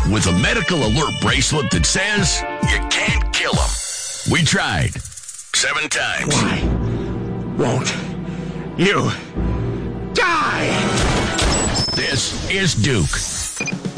with a medical alert bracelet that says you can't kill him. We tried 7 times. Why won't you die? This is Duke.